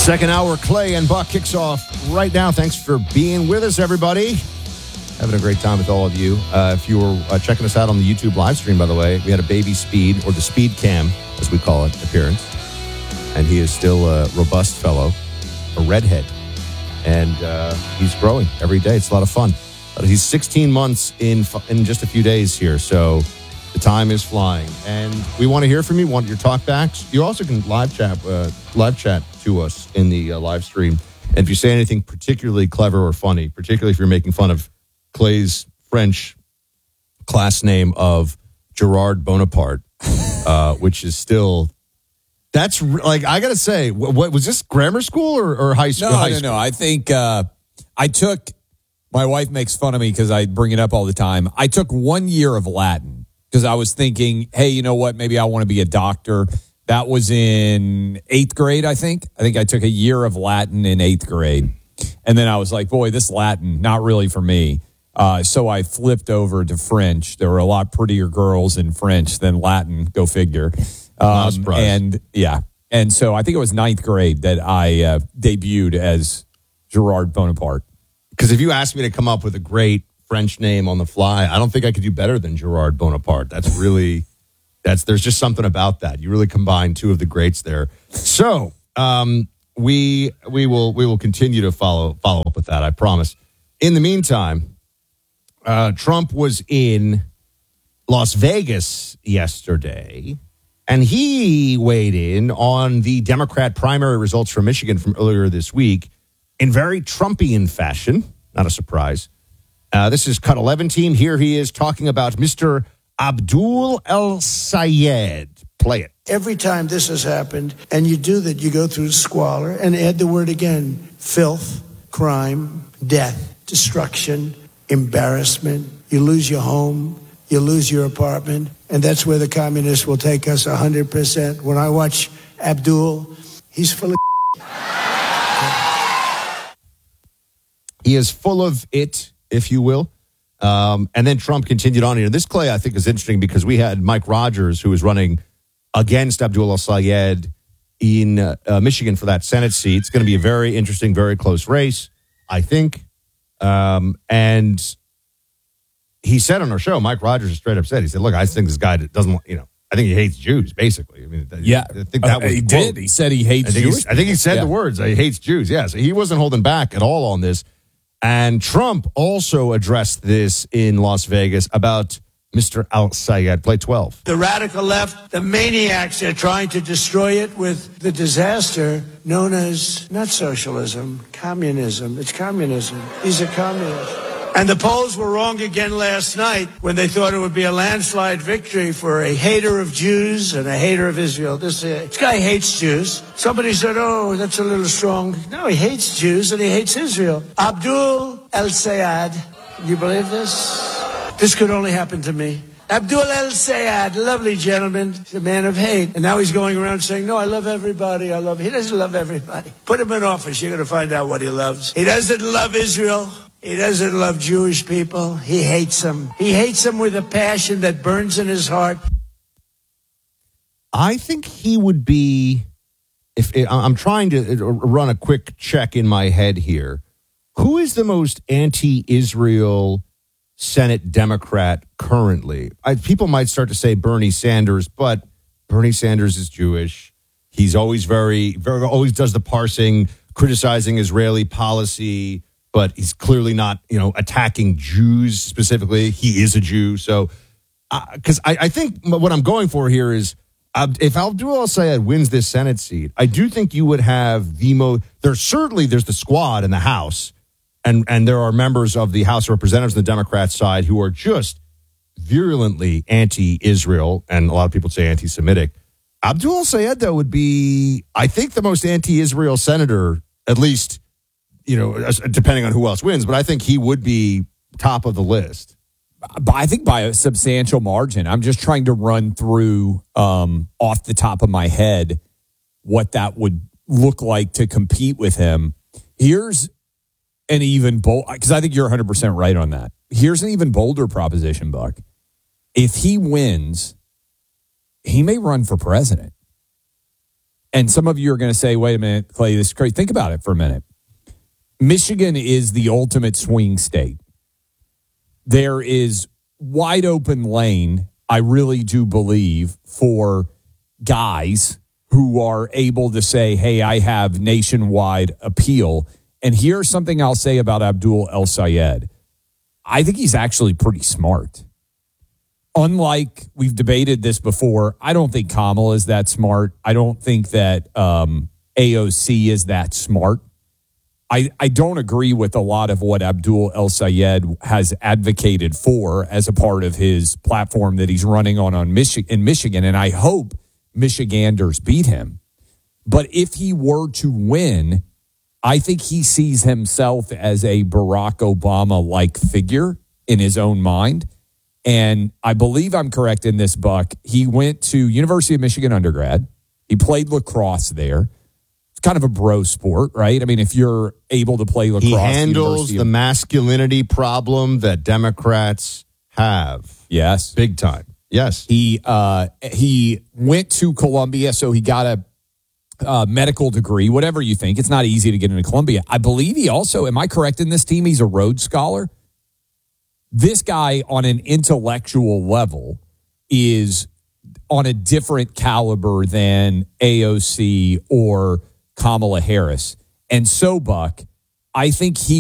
Second hour, Clay and Buck kicks off right now. Thanks for being with us, everybody. Having a great time with all of you. If you were checking us out on the YouTube live stream, by the way, we had a baby Speed, or the Speed Cam, as we call it, appearance. And he is still a robust fellow, a redhead. And he's growing every day. It's a lot of fun. He's 16 months in just a few days here, so the time is flying. And we want to hear from you, want your talkbacks. You also can live chat to us in the live stream. And if you say anything particularly clever or funny, particularly if you're making fun of Clay's French class name of Gerard Bonaparte, which is still... That's like, I got to say, what was this, grammar school or high school? No. I think I took, my wife makes fun of me because I bring it up all the time. I took 1 year of Latin because I was thinking, hey, you know what? Maybe I want to be a doctor. That was in 8th grade, I think. I think I took a year of Latin in 8th grade. And then I was like, boy, this Latin, not really for me. So I flipped over to French. There were a lot prettier girls in French than Latin, go figure. And so I think it was 9th grade that I debuted as Gerard Bonaparte. Because if you asked me to come up with a great French name on the fly, I don't think I could do better than Gerard Bonaparte. There's just something about that. You really combine two of the greats there. So we will continue to follow up with that, I promise. In the meantime, Trump was in Las Vegas yesterday. And he weighed in on the Democrat primary results from Michigan from earlier this week in very Trumpian fashion. Not a surprise. This is Cut 11 team. Here he is talking about Mr. Abdul El-Sayed. Play it. Every time this has happened, and you do that, you go through squalor and add the word again: filth, crime, death, destruction, embarrassment. You lose your home. You lose your apartment, and that's where the communists will take us 100%. When I watch Abdul, he's full of He is full of it, if you will. And then Trump continued on here. This, Clay, I think is interesting because we had Mike Rogers, who was running against Abdul El-Sayed in Michigan for that Senate seat. It's going to be a very interesting, very close race, I think. And he said on our show, Mike Rogers straight up said, he said, look, I think this guy doesn't, I think he hates Jews, basically. I mean, yeah. I think that was he did. He said he hates Jews. I think he said the words, he hates Jews. Yeah, so he wasn't holding back at all on this. And Trump also addressed this in Las Vegas about Mr. El-Sayed. Play 12. the radical left, the maniacs are trying to destroy it with the disaster known as not socialism, communism. It's communism. These are communists. And the polls were wrong again last night when they thought it would be a landslide victory for a hater of Jews and a hater of Israel. This guy hates Jews. Somebody said, oh, that's a little strong. No, he hates Jews and he hates Israel. Abdul El-Sayed. Can you believe this? This could only happen to me. Abdul El-Sayed, lovely gentleman. He's a man of hate. And now he's going around saying, no, I love everybody. He doesn't love everybody. Put him in office. You're going to find out what he loves. He doesn't love Israel. He doesn't love Jewish people. He hates them. He hates them with a passion that burns in his heart. I think he would be, I'm trying to run a quick check in my head here. Who is the most anti-Israel Senate Democrat currently? People might start to say Bernie Sanders, but Bernie Sanders is Jewish. He's always always does the parsing, criticizing Israeli policy, but he's clearly not, attacking Jews specifically. He is a Jew. So, because I think what I'm going for here is, if Abdul El-Sayed wins this Senate seat, I do think you would have there's the squad in the House, and there are members of the House of Representatives on the Democrat side who are just virulently anti-Israel, and a lot of people say anti-Semitic. Abdul El-Sayed, though, would be, I think, the most anti-Israel senator, at least, depending on who else wins, but I think he would be top of the list. I think by a substantial margin. I'm just trying to run through off the top of my head what that would look like to compete with him. Here's an even bold, because I think you're 100% right on that. Here's an even bolder proposition, Buck. If he wins, he may run for president. And some of you are going to say, wait a minute, Clay, this is crazy. Think about it for a minute. Michigan is the ultimate swing state. There is wide open lane, I really do believe, for guys who are able to say, hey, I have nationwide appeal. And here's something I'll say about Abdul El-Sayed. I think he's actually pretty smart. Unlike, we've debated this before, I don't think Kamala is that smart. I don't think that AOC is that smart. I don't agree with a lot of what Abdul El-Sayed has advocated for as a part of his platform that he's running on in Michigan, and I hope Michiganders beat him. But if he were to win, I think he sees himself as a Barack Obama-like figure in his own mind. And I believe I'm correct in this, Buck. He went to University of Michigan undergrad. He played lacrosse there. It's kind of a bro sport, right? I mean, if you're able to play lacrosse. He handles the masculinity problem that Democrats have. Yes. Big time. Yes. He went to Columbia, so he got a medical degree, whatever you think. It's not easy to get into Columbia. I believe he also, am I correct in this team? He's a Rhodes Scholar. This guy on an intellectual level is on a different caliber than AOC or Kamala Harris. And so, Buck, I think he